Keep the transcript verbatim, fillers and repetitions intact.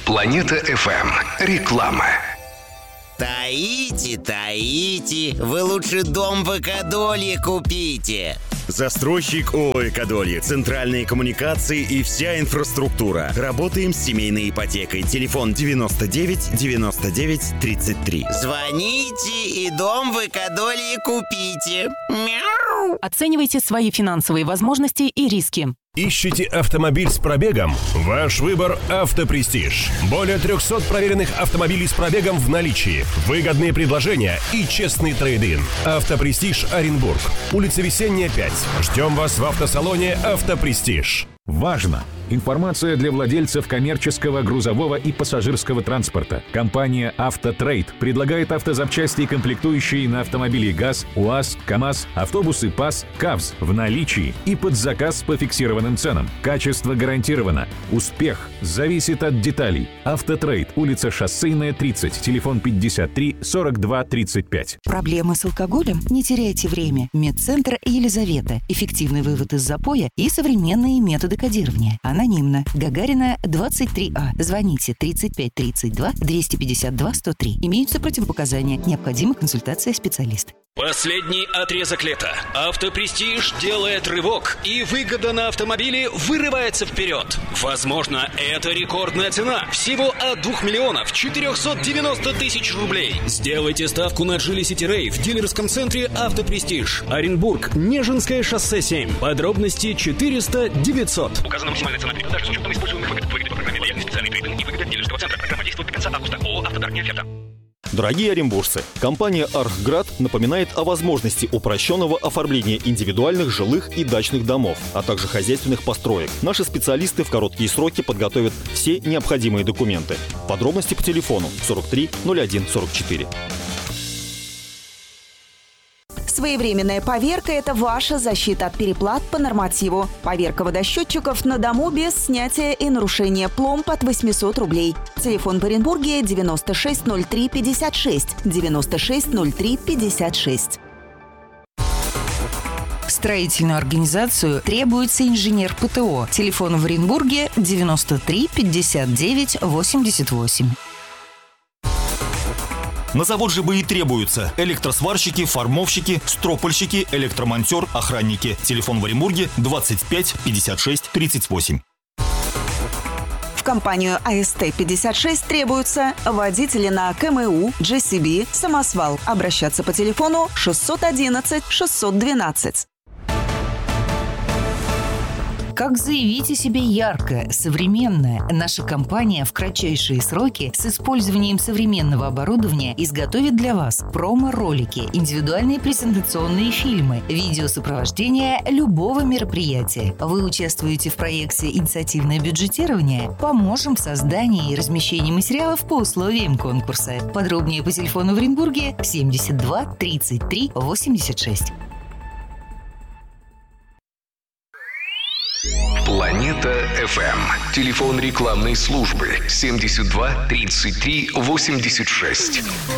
Планета эф эм. Реклама. Таите, таите, вы лучше дом в Экодолье купите. Застройщик ООО «Экодолье». Центральные коммуникации и вся инфраструктура. Работаем с семейной ипотекой. Телефон девяносто девять девяносто девять тридцать три. Звоните и дом в Экодолье купите. Мяу. Оценивайте свои финансовые возможности и риски. Ищите автомобиль с пробегом? Ваш выбор – «Автопрестиж». Более трехсот проверенных автомобилей с пробегом в наличии, выгодные предложения и честный трейд-ин. «Автопрестиж» Оренбург. Улица Весенняя, пять. Ждем вас в автосалоне «Автопрестиж». Важно! Информация для владельцев коммерческого, грузового и пассажирского транспорта. Компания «Автотрейд» предлагает автозапчасти и комплектующие на автомобили ГАЗ, УАЗ, КАМАЗ, автобусы ПАЗ, КАВЗ в наличии и под заказ по фиксированным ценам. Качество гарантировано. Успех зависит от деталей. «Автотрейд», улица Шоссейная, тридцать, телефон пятьдесят три сорок два тридцать пять. Проблемы с алкоголем? Не теряйте время. Медцентр Елизавета. Эффективный вывод из запоя и современные методы кодирования. Анонимно. Гагарина, двадцать три А. Звоните тридцать пять тридцать два двести пятьдесят два сто три. Имеются противопоказания. Необходима консультация специалиста. Последний отрезок лета. «Автопрестиж» делает рывок, и выгода на автомобиле вырывается вперед. Возможно, это рекордная цена. Всего от двух миллионов четырехсот девяноста тысяч рублей. Сделайте ставку на Geely City Ray в дилерском центре «Автопрестиж». Оренбург, Нежинское шоссе семь. Подробности четыреста девятьсот. Указана максимальная цена при продаже с учетом используемых выгод. Выгоды по программе лояльный специальный трейд-ин и выгода дилерского центра. Программа действует до конца августа. ООО «Автодарк» не оферта. Дорогие оренбуржцы, компания «Архград» напоминает о возможности упрощенного оформления индивидуальных жилых и дачных домов, а также хозяйственных построек. Наши специалисты в короткие сроки подготовят все необходимые документы. Подробности по телефону сорок три ноль один сорок четыре. Своевременная поверка – это ваша защита от переплат по нормативу. Поверка водосчетчиков на дому без снятия и нарушения пломб от восьмисот рублей. Телефон в Оренбурге девяносто шесть ноль три пятьдесят шесть, девяносто шесть ноль три пятьдесят шесть. В строительную организацию требуется инженер ПТО. Телефон в Оренбурге девяносто три пятьдесят девять восемьдесят восемь. На завод ЖБИ требуются электросварщики, формовщики, стропольщики, электромонтер, охранники. Телефон в Оренбурге двадцать пять пятьдесят шесть тридцать восемь. В компанию АСТ пятьдесят шесть требуются водители на КМУ, джей си би, самосвал. Обращаться по телефону шестьсот одиннадцать шестьсот двенадцать. Как заявить о себе яркое, современное? Наша компания в кратчайшие сроки с использованием современного оборудования изготовит для вас промо-ролики, индивидуальные презентационные фильмы, видеосопровождение любого мероприятия. Вы участвуете в проекте «Инициативное бюджетирование»? Поможем в создании и размещении материалов по условиям конкурса. Подробнее по телефону в Оренбурге семьдесят два тридцать три восемьдесят шесть. Планета эф эм. Телефон рекламной службы семьдесят два тридцать три восемьдесят шесть.